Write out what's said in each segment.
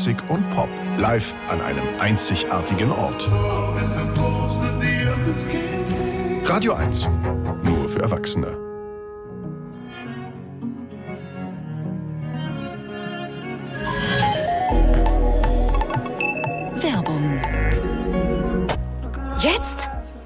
Klassik und Pop. Live an einem einzigartigen Ort. Radio 1. Nur für Erwachsene. Werbung. Jetzt?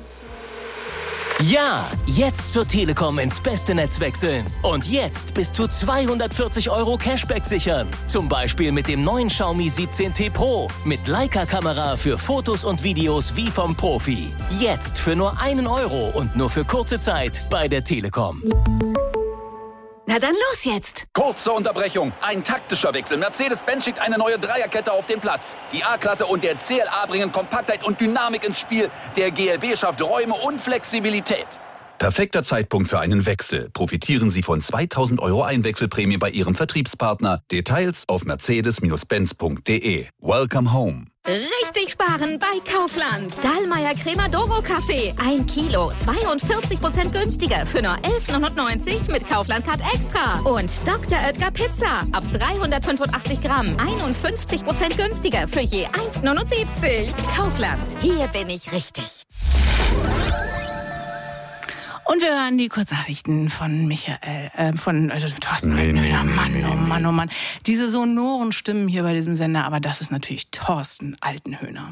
Ja, jetzt zur Telekom ins beste Netz wechseln. Und jetzt bis zu 240 € Cashback sichern. Zum Beispiel mit dem neuen Xiaomi 17T Pro. Mit Leica-Kamera für Fotos und Videos wie vom Profi. Jetzt für nur 1 € und nur für kurze Zeit bei der Telekom. Na dann los jetzt! Kurze Unterbrechung. Ein taktischer Wechsel. Mercedes-Benz schickt eine neue Dreierkette auf den Platz. Die A-Klasse und der CLA bringen Kompaktheit und Dynamik ins Spiel. Der GLB schafft Räume und Flexibilität. Perfekter Zeitpunkt für einen Wechsel. Profitieren Sie von 2.000 € Einwechselprämie bei Ihrem Vertriebspartner. Details auf mercedes-benz.de. Welcome home. Richtig sparen bei Kaufland. Dallmayr Crema Doro Kaffee. 1 Kilo, 42% günstiger für nur 11,99 mit Kaufland-Card Extra. Und Dr. Oetker Pizza. Ab 385 Gramm. 51% günstiger für je 1,79. Kaufland. Hier bin ich richtig. Und wir hören die Kurznachrichten von Thorsten Altmüller. Mann. Diese sonoren Stimmen hier bei diesem Sender, aber das ist natürlich Thorsten Altenhöhner.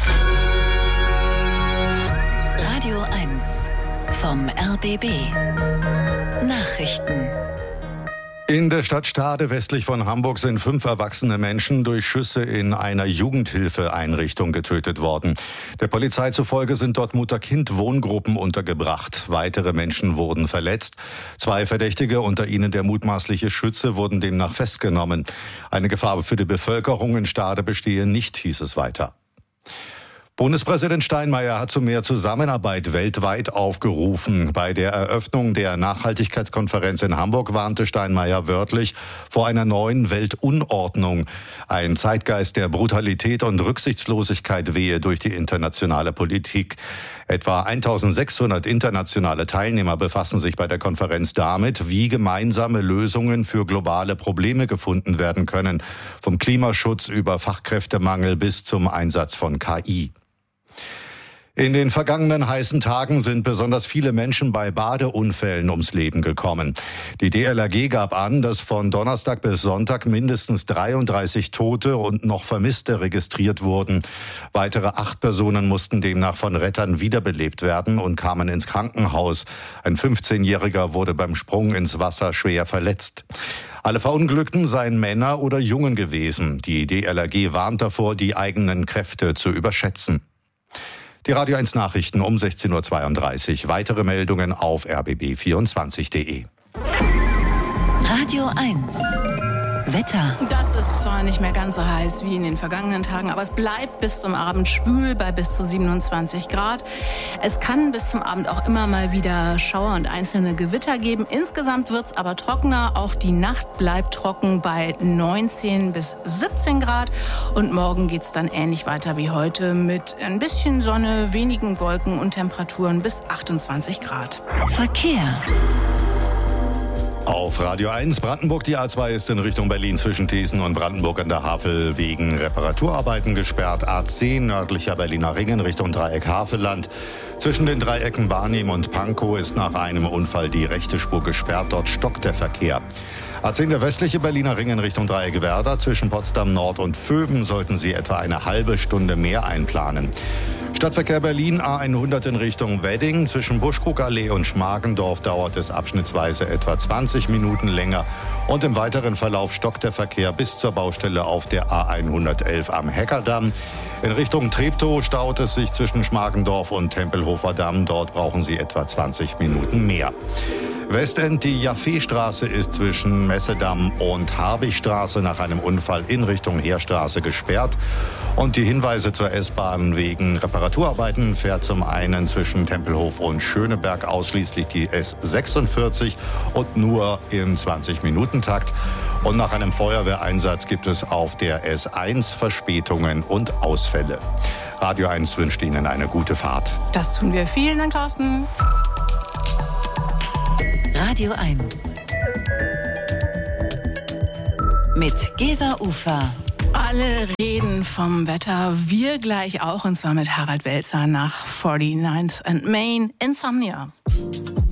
Radio 1 vom RBB. Nachrichten. In der Stadt Stade westlich von Hamburg sind 5 erwachsene Menschen durch Schüsse in einer Jugendhilfeeinrichtung getötet worden. Der Polizei zufolge sind dort Mutter-Kind-Wohngruppen untergebracht. Weitere Menschen wurden verletzt. 2 Verdächtige, unter ihnen der mutmaßliche Schütze, wurden demnach festgenommen. Eine Gefahr für die Bevölkerung in Stade bestehe nicht, hieß es weiter. Bundespräsident Steinmeier hat zu mehr Zusammenarbeit weltweit aufgerufen. Bei der Eröffnung der Nachhaltigkeitskonferenz in Hamburg warnte Steinmeier wörtlich vor einer neuen Weltunordnung. Ein Zeitgeist der Brutalität und Rücksichtslosigkeit wehe durch die internationale Politik. Etwa 1.600 internationale Teilnehmer befassen sich bei der Konferenz damit, wie gemeinsame Lösungen für globale Probleme gefunden werden können. Vom Klimaschutz über Fachkräftemangel bis zum Einsatz von KI. In den vergangenen heißen Tagen sind besonders viele Menschen bei Badeunfällen ums Leben gekommen. Die DLRG gab an, dass von Donnerstag bis Sonntag mindestens 33 Tote und noch Vermisste registriert wurden. Weitere 8 Personen mussten demnach von Rettern wiederbelebt werden und kamen ins Krankenhaus. Ein 15-Jähriger wurde beim Sprung ins Wasser schwer verletzt. Alle Verunglückten seien Männer oder Jungen gewesen. Die DLRG warnt davor, die eigenen Kräfte zu überschätzen. Die Radio 1 Nachrichten um 16.32 Uhr. Weitere Meldungen auf rbb24.de. Radio 1. Wetter. Das ist zwar nicht mehr ganz so heiß wie in den vergangenen Tagen, aber es bleibt bis zum Abend schwül bei bis zu 27 Grad. Es kann bis zum Abend auch immer mal wieder Schauer und einzelne Gewitter geben. Insgesamt wird es aber trockener. Auch die Nacht bleibt trocken bei 19 bis 17 Grad. Und morgen geht es dann ähnlich weiter wie heute mit ein bisschen Sonne, wenigen Wolken und Temperaturen bis 28 Grad. Verkehr. Auf Radio 1 Brandenburg, die A2 ist in Richtung Berlin zwischen Thesen und Brandenburg an der Havel wegen Reparaturarbeiten gesperrt. A10 nördlicher Berliner Ring in Richtung Dreieck Havelland. Zwischen den Dreiecken Barnim und Pankow ist nach einem Unfall die rechte Spur gesperrt. Dort stockt der Verkehr. A10 der westliche Berliner Ring in Richtung Dreieck Werder. Zwischen Potsdam Nord und Vöben sollten Sie etwa eine halbe Stunde mehr einplanen. Stadtverkehr Berlin A100 in Richtung Wedding. Zwischen Buschkrugallee und Schmargendorf dauert es abschnittsweise etwa 20 Minuten länger. Und im weiteren Verlauf stockt der Verkehr bis zur Baustelle auf der A111 am Heckerdamm. In Richtung Treptow staut es sich zwischen Schmargendorf und Tempelhofer Damm. Dort brauchen Sie etwa 20 Minuten mehr. Westend, die Jaffeestraße ist zwischen Messedamm und Habichstraße nach einem Unfall in Richtung Heerstraße gesperrt. Und die Hinweise zur S-Bahn wegen Reparaturarbeiten fährt zum einen zwischen Tempelhof und Schöneberg ausschließlich die S46 und nur im 20-Minuten-Takt. Und nach einem Feuerwehreinsatz gibt es auf der S1 Verspätungen und Ausfälle. Radio 1 wünscht Ihnen eine gute Fahrt. Das tun wir. Vielen Dank, Thorsten. Radio 1 mit Gesa Ufer. Alle reden vom Wetter, wir gleich auch, und zwar mit Harald Welzer nach 49th and Main, Insomnia.